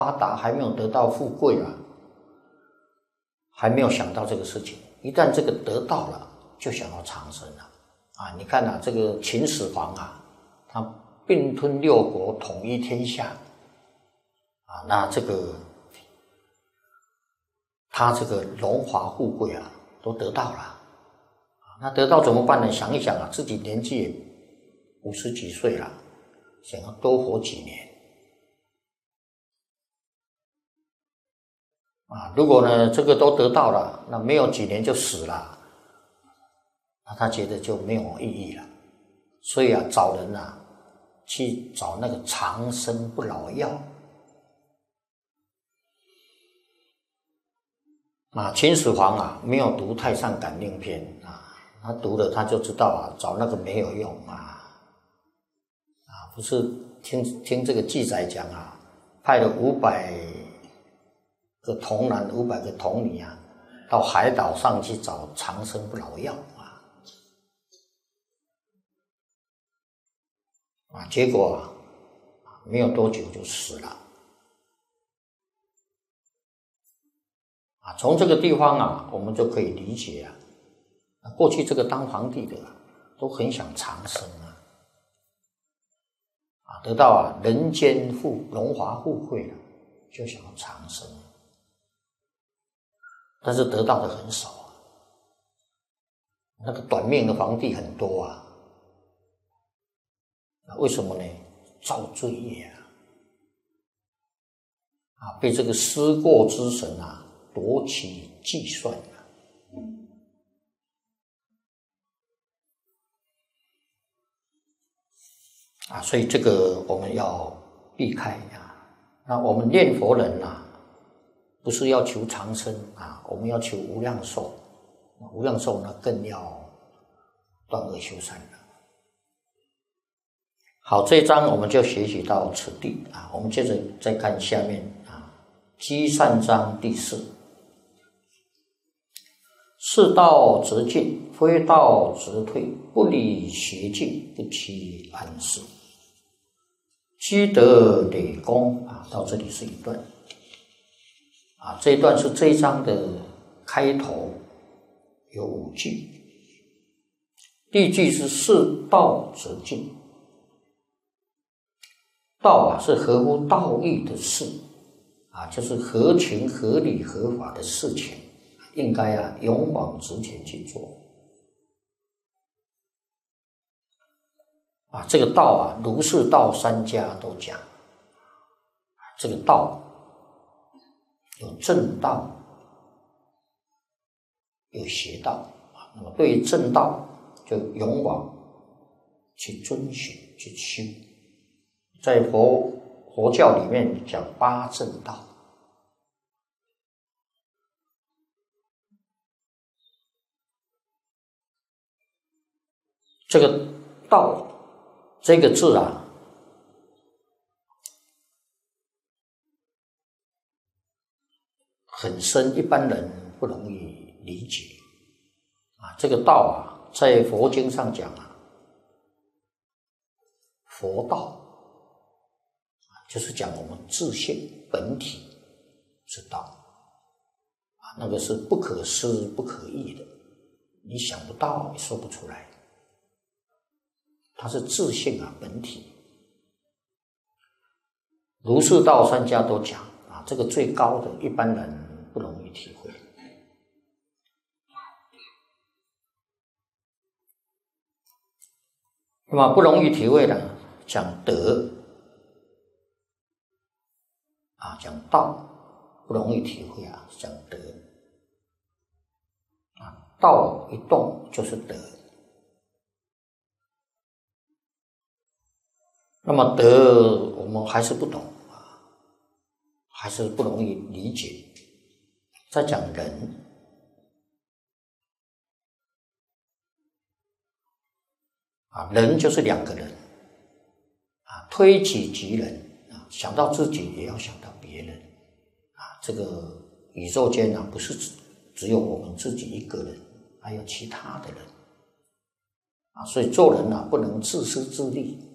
发达，还没有得到富贵啊，还没有想到这个事情。一旦这个得到了，就想要长生了啊！你看啊，这个秦始皇啊，他并吞六国，统一天下啊，那这个他这个荣华富贵啊，都得到了。那得到怎么办呢？想一想啊，自己年纪也50几岁了，想要多活几年啊。如果呢这个都得到了，那没有几年就死了，那他觉得就没有意义了。所以啊，找人啊去找那个长生不老药啊。秦始皇啊没有读《太上感应篇》啊。他读了，他就知道啊，找那个没有用啊！不是听这个记载讲啊，派了500个童男、500个童女啊，到海岛上去找长生不老药啊！结果没有多久就死了啊！从这个地方啊，我们就可以理解啊。过去这个当皇帝的都很想长生得到人间荣华富贵了，就想要长生，但是得到的很少那个短命的皇帝很多为什么呢？造罪业被这个思过之神夺其计算所以这个我们要避开那我们念佛人不是要求长生我们要求无量寿。无量寿呢，更要断恶修善了。好，这一章我们就学习到此地我们接着再看下面积善章第4。是道则进，非道则退，不理邪径，不期安适。积德累功到这里是一段这一段是这一章的开头，有5句。第一句是是道则进，道是合乎道义的事就是合情合理合法的事情，应该勇往直前去做这个道儒释道3家都讲，这个道有正道，有邪道那么对于正道就勇往去遵循去修。在佛教里面讲8正道，这个道这个字很深，一般人不容易理解这个道在佛经上讲佛道就是讲我们自性本体是道那个是不可思不可议的，你想不到，你说不出来，它是自性本体。儒释道3家都讲这个最高的，一般人不容易体会。那么不容易体会呢，讲德讲道不容易体会讲德道一动就是德。那么德我们还是不懂还是不容易理解。再讲人人就是2个人推己及人想到自己也要想到别人这个宇宙间不是只有我们自己一个人，还有其他的人所以做人不能自私自利